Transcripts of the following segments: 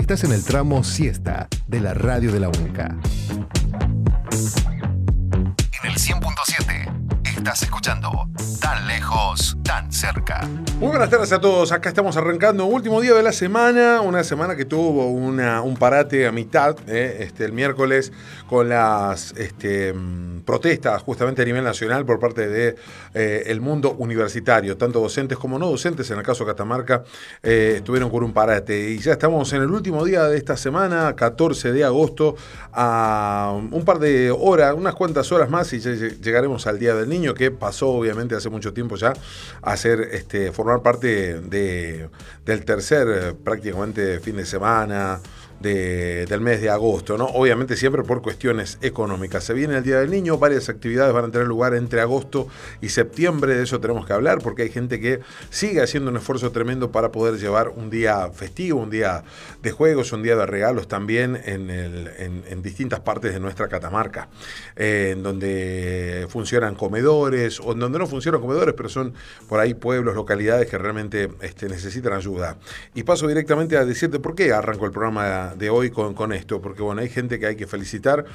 Estás en el tramo siesta de la radio de la UNCA. En el 100.7 estás escuchando Tan Lejos, Tan Cerca. Muy buenas tardes a todos, acá estamos arrancando último día de la semana, una semana que tuvo un parate a mitad, el miércoles con las protestas justamente a nivel nacional por parte de el mundo universitario, tanto docentes como no docentes, en el caso de Catamarca, estuvieron con un parate y ya estamos en el último día de esta semana, 14 de agosto, a un par de horas, unas cuantas horas más y llegaremos al Día del Niño, que pasó obviamente hace mucho tiempo ya a ser, formar parte del tercer prácticamente fin de semana del mes de agosto, ¿no? Obviamente siempre por cuestiones económicas. Se viene el Día del Niño, varias actividades van a tener lugar entre agosto y septiembre, de eso tenemos que hablar, porque hay gente que sigue haciendo un esfuerzo tremendo para poder llevar un día festivo, un día de juegos, un día de regalos también en distintas partes de nuestra Catamarca, en donde funcionan comedores, o en donde no funcionan comedores, pero son por ahí pueblos, localidades que realmente necesitan ayuda. Y paso directamente a decirte por qué arranco el programa de hoy con esto, porque bueno, hay gente que hay que felicitar,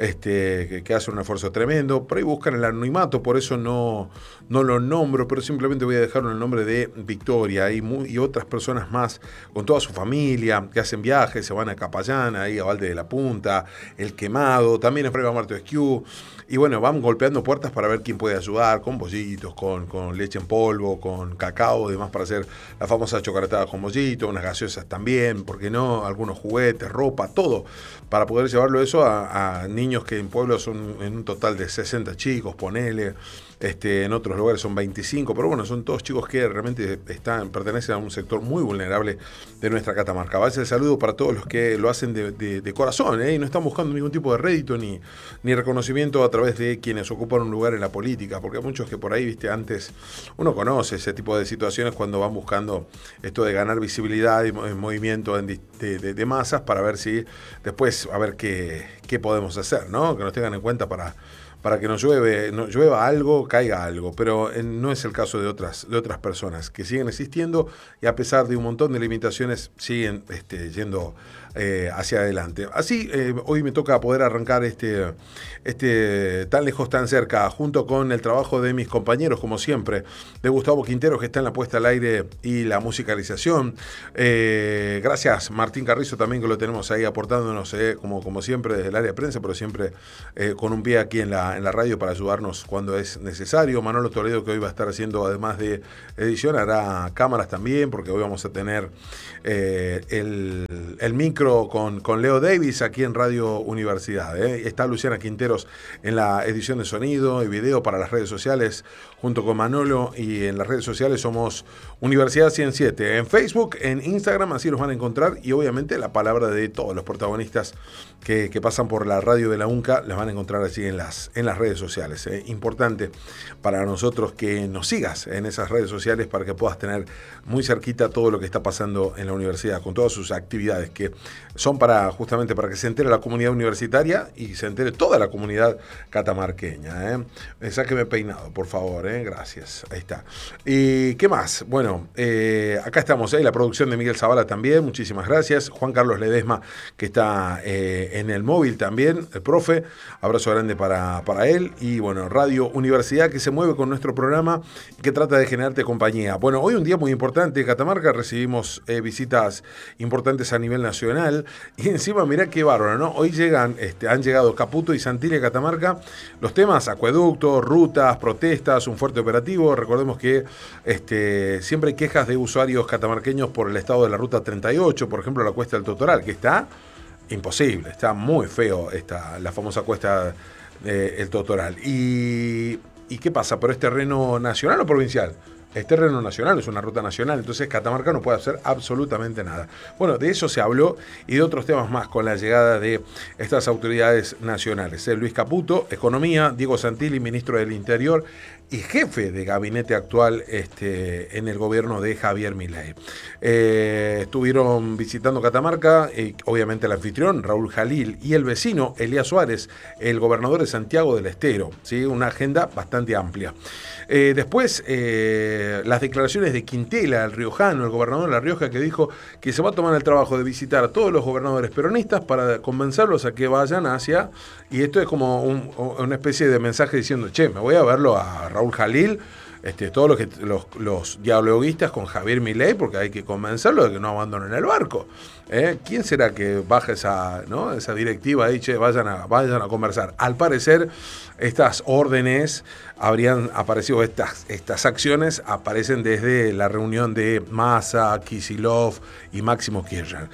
que hace un esfuerzo tremendo, por ahí buscan el anonimato, por eso no lo nombro, pero simplemente voy a dejar el nombre de Victoria y otras personas más con toda su familia, que hacen viajes, se van a Capayán, ahí a Valde de la Punta, El Quemado, también en Frega Marto Esquiú, y bueno, van golpeando puertas para ver quién puede ayudar, con bollitos, con leche en polvo, con cacao, demás para hacer la famosa chocolatada con bollito, unas gaseosas también, ¿por qué no? Algunos juguetes, ropa, todo, para poder llevarlo eso a niños que en pueblos son en un total de 60 chicos, ponele, en otros lugares son 25, pero bueno, son todos chicos que realmente pertenecen a un sector muy vulnerable de nuestra Catamarca. Va a ser el saludo para todos los que lo hacen de corazón, y no están buscando ningún tipo de rédito ni reconocimiento a través de quienes ocupan un lugar en la política, porque hay muchos que por ahí, antes uno conoce ese tipo de situaciones cuando van buscando esto de ganar visibilidad y movimiento de masas para ver si después, a ver qué podemos hacer, ¿no? Que nos tengan en cuenta para que no llueva algo, caiga algo, pero no es el caso de otras personas que siguen existiendo y a pesar de un montón de limitaciones siguen yendo hacia adelante. Así, hoy me toca poder arrancar Tan Lejos, Tan Cerca, junto con el trabajo de mis compañeros, como siempre, de Gustavo Quintero, que está en la puesta al aire y la musicalización. Gracias, Martín Carrizo, también, que lo tenemos ahí aportándonos, como siempre, desde el área de prensa, pero siempre con un pie aquí en la radio para ayudarnos cuando es necesario. Manolo Toledo, que hoy va a estar haciendo, además de edición, hará cámaras también, porque hoy vamos a tener el micro con Leo Davis aquí en Radio Universidad. Está Luciana Quinteros en la edición de sonido y video para las redes sociales, junto con Manolo, y en las redes sociales somos Universidad 107, en Facebook, en Instagram, así los van a encontrar, y obviamente la palabra de todos los protagonistas que pasan por la radio de la UNCA las van a encontrar así en las redes sociales. Importante para nosotros que nos sigas en esas redes sociales para que puedas tener muy cerquita todo lo que está pasando en la universidad, con todas sus actividades que son justamente para que se entere la comunidad universitaria y se entere toda la comunidad catamarqueña. Sáqueme peinado, por favor, gracias. Ahí está. ¿Y qué más? Bueno, acá estamos, la producción de Miguel Zavala también, muchísimas gracias. Juan Carlos Ledesma, que está en el móvil también, el profe, abrazo grande para él. Y bueno, Radio Universidad, que se mueve con nuestro programa y que trata de generarte compañía. Bueno, hoy un día muy importante en Catamarca, recibimos visitas importantes a nivel nacional, y encima mirá qué bárbaro, ¿no? Hoy han llegado Caputo y Santilli a Catamarca. Los temas: acueductos, rutas, protestas, un fuerte operativo. Recordemos que siempre hay quejas de usuarios catamarqueños por el estado de la ruta 38, por ejemplo, la cuesta del Totoral, que está imposible, está muy feo la famosa cuesta el Totoral. ¿Y qué pasa? ¿Pero es terreno nacional o provincial? Es terreno nacional, es una ruta nacional, entonces Catamarca no puede hacer absolutamente nada. Bueno, de eso se habló y de otros temas más con la llegada de estas autoridades nacionales. Luis Caputo, Economía; Diego Santilli, Ministro del Interior; y jefe de gabinete actual en el gobierno de Javier Milei. Estuvieron visitando Catamarca, obviamente el anfitrión Raúl Jalil y el vecino Elías Suárez, el gobernador de Santiago del Estero, ¿sí? Una agenda bastante amplia. Después, las declaraciones de Quintela, el riojano, el gobernador de La Rioja, que dijo que se va a tomar el trabajo de visitar a todos los gobernadores peronistas para convencerlos a que vayan hacia, y esto es como una especie de mensaje diciendo, che, me voy a verlo a Raúl Jalil, todos los dialoguistas con Javier Milei, porque hay que convencerlo de que no abandonen el barco. ¿Quién será que baja esa directiva ahí, che, vayan a conversar? Al parecer, estas órdenes habrían aparecido, estas acciones aparecen desde la reunión de Massa, Kicillof y Máximo Kirchner.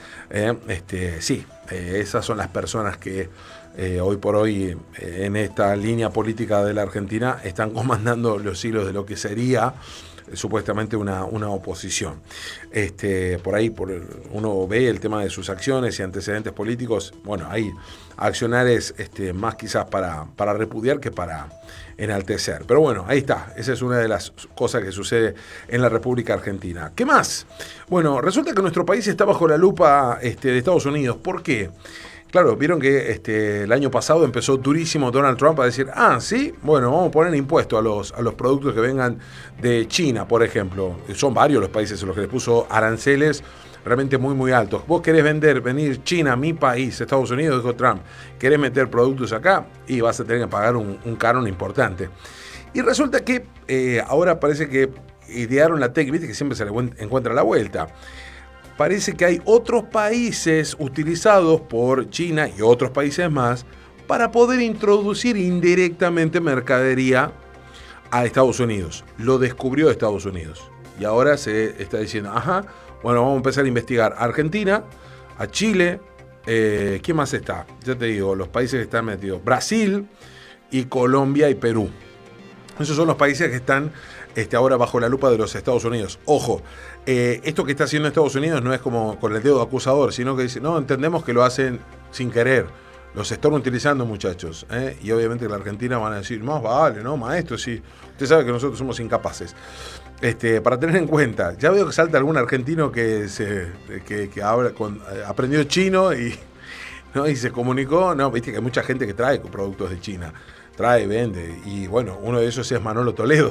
Esas son las personas que hoy por hoy en esta línea política de la Argentina están comandando los hilos de lo que sería supuestamente una oposición. Por ahí uno ve el tema de sus acciones y antecedentes políticos. Bueno, hay accionares más quizás para repudiar que para enaltecer. Pero bueno, ahí está. Esa es una de las cosas que sucede en la República Argentina. ¿Qué más? Bueno, resulta que nuestro país está bajo la lupa de Estados Unidos. ¿Por qué? Claro, vieron que el año pasado empezó durísimo Donald Trump a decir, sí, bueno, vamos a poner impuesto a los productos que vengan de China, por ejemplo. Son varios los países en los que les puso aranceles realmente muy, muy altos. Vos querés venir China a mi país, Estados Unidos, dijo Trump, querés meter productos acá y vas a tener que pagar un canon importante. Y resulta que ahora parece que idearon la técnica, viste que siempre se le encuentra la vuelta. Parece que hay otros países utilizados por China y otros países más para poder introducir indirectamente mercadería a Estados Unidos. Lo descubrió Estados Unidos. Y ahora se está diciendo, bueno, vamos a empezar a investigar a Argentina, a Chile, ¿quién más está? Ya te digo, los países que están metidos. Brasil y Colombia y Perú. Esos son los países que están ahora bajo la lupa de los Estados Unidos. Ojo, esto que está haciendo Estados Unidos no es como con el dedo acusador, sino que dice, no, entendemos que lo hacen sin querer. Los están utilizando, muchachos. Y obviamente que la Argentina van a decir, más vale, no, maestro, sí. Usted sabe que nosotros somos incapaces. Para tener en cuenta, ya veo que salta algún argentino que aprendió chino y se comunicó. No, viste que hay mucha gente que trae productos de China. Trae, vende. Y bueno, uno de esos es Manolo Toledo.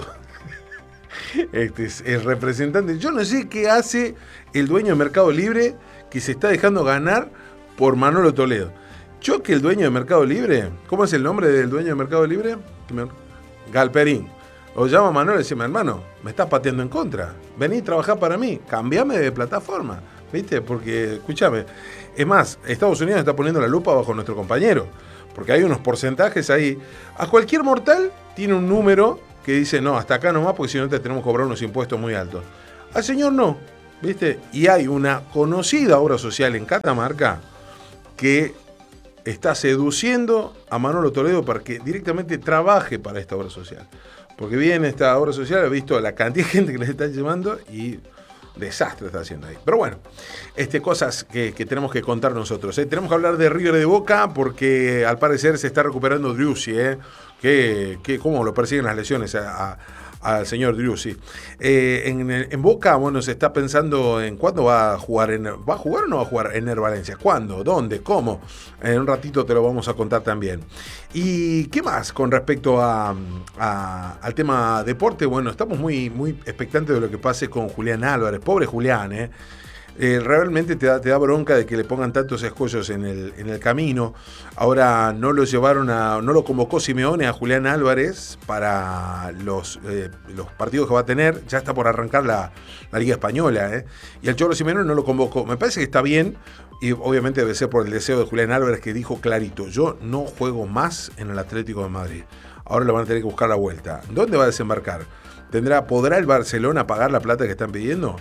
Es el representante. Yo no sé qué hace el dueño de Mercado Libre que se está dejando ganar por Manolo Toledo. Yo que el dueño de Mercado Libre, ¿cómo es el nombre del dueño de Mercado Libre? Galperín. O llama a Manuel y dice, hermano, me estás pateando en contra. Vení a trabajar para mí, cambiame de plataforma. ¿Viste? Porque, escúchame, es más, Estados Unidos está poniendo la lupa bajo nuestro compañero. Porque hay unos porcentajes ahí. A cualquier mortal tiene un número que dice, no, hasta acá nomás, porque si no te tenemos que cobrar unos impuestos muy altos. Al señor no, ¿viste? Y hay una conocida obra social en Catamarca que está seduciendo a Manolo Toledo para que directamente trabaje para esta obra social. Porque viene esta obra social, he visto la cantidad de gente que les está llevando y desastre está haciendo ahí. Pero bueno, cosas que tenemos que contar nosotros. Tenemos que hablar de River de Boca porque al parecer se está recuperando Driussi. ¿Cómo lo persiguen las lesiones al señor Driussi? En Boca, bueno, se está pensando en cuándo va a jugar. ¿Va a jugar o no va a jugar Ener Valencia? ¿Cuándo? ¿Dónde? ¿Cómo? En un ratito te lo vamos a contar también. ¿Y qué más con respecto al tema deporte? Bueno, estamos muy, muy expectantes de lo que pase con Julián Álvarez. Pobre Julián, realmente te da bronca de que le pongan tantos escollos en el camino. Ahora no lo convocó Simeone a Julián Álvarez para los partidos que va a tener. Ya está por arrancar la Liga Española, y el Cholo Simeone no lo convocó. Me parece que está bien, y obviamente debe ser por el deseo de Julián Álvarez, que dijo clarito, yo no juego más en el Atlético de Madrid. Ahora le van a tener que buscar la vuelta. ¿Dónde va a desembarcar? ¿Podrá el Barcelona pagar la plata que están pidiendo?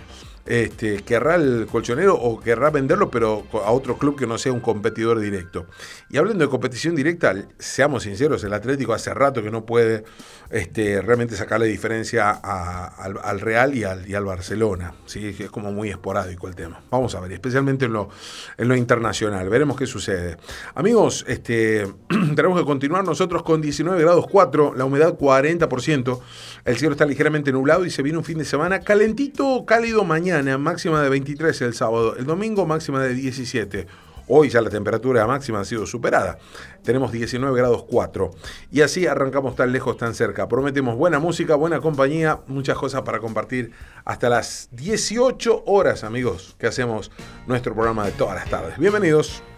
querrá el colchonero o querrá venderlo, pero a otro club que no sea un competidor directo. Y hablando de competición directa, seamos sinceros, el Atlético hace rato que no puede realmente sacarle diferencia al Real y al Barcelona. ¿Sí? Es como muy esporádico el tema. Vamos a ver, especialmente en lo internacional. Veremos qué sucede. Amigos, tenemos que continuar nosotros con 19 grados 4, la humedad 40%, el cielo está ligeramente nublado y se viene un fin de semana calentito, cálido mañana, máxima de 23 el sábado, el domingo máxima de 17. Hoy ya la temperatura máxima ha sido superada. Tenemos 19 grados 4. Y así arrancamos tan lejos, tan cerca. Prometemos buena música, buena compañía, muchas cosas para compartir hasta las 18 horas, amigos, que hacemos nuestro programa de todas las tardes. Bienvenidos.